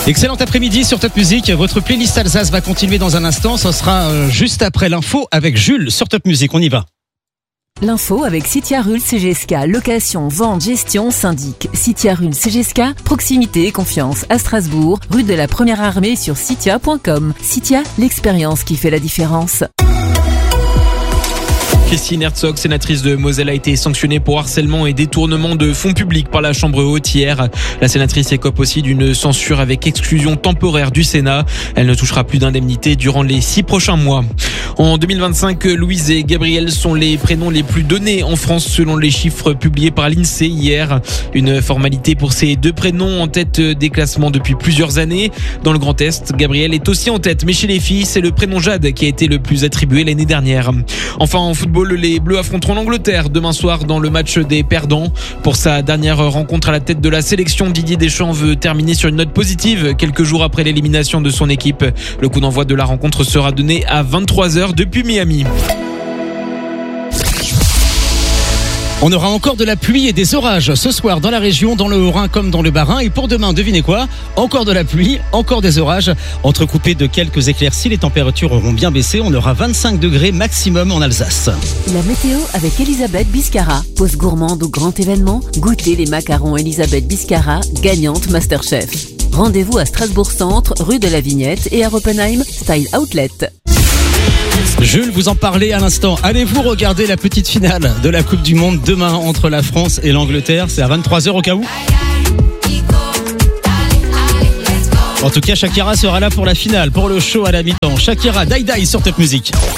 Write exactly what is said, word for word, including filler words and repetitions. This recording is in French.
Excellent après-midi sur Top Music. Votre playlist Alsace va continuer dans un instant. Ce sera euh, juste après l'info avec Jules sur Top Music. On y va. L'info avec Citia Rul C G S K, location, vente, gestion, syndic. Citia Rul C G S K, proximité et confiance à Strasbourg, rue de la Première Armée sur citia point com. Citia, l'expérience qui fait la différence. Christine Herzog, sénatrice de Moselle, a été sanctionnée pour harcèlement et détournement de fonds publics par la Chambre haute hier. La sénatrice écope aussi d'une censure avec exclusion temporaire du Sénat. Elle ne touchera plus d'indemnité durant les six prochains mois. En deux mille vingt-cinq, Louise et Gabriel sont les prénoms les plus donnés en France selon les chiffres publiés par l'INSEE hier. Une formalité pour ces deux prénoms en tête des classements depuis plusieurs années. Dans le Grand Est, Gabriel est aussi en tête, mais chez les filles, c'est le prénom Jade qui a été le plus attribué l'année dernière. Enfin, en football, les Bleus affronteront l'Angleterre demain soir dans le match des perdants. Pour sa dernière rencontre à la tête de la sélection, Didier Deschamps veut terminer sur une note positive quelques jours après l'élimination de son équipe. Le coup d'envoi de la rencontre sera donné à vingt-trois heures depuis Miami. On aura encore de la pluie et des orages ce soir dans la région, dans le Haut-Rhin comme dans le Bas-Rhin. Et pour demain, devinez quoi ? Encore de la pluie, encore des orages, entrecoupés de quelques éclaircies. Les températures auront bien baissé. On aura vingt-cinq degrés maximum en Alsace. La météo avec Elisabeth Biscara. Pause gourmande ou grand événement, goûtez les macarons Elisabeth Biscara, gagnante Masterchef. Rendez-vous à Strasbourg Centre, rue de la Vignette et à Oppenheim, Style Outlet. Jules, vous en parlez à l'instant. Allez-vous regarder la petite finale de la Coupe du Monde demain entre la France et l'Angleterre ? C'est à vingt-trois heures au cas où. En tout cas, Shakira sera là pour la finale, pour le show à la mi-temps. Shakira, Die Die sur Top Music.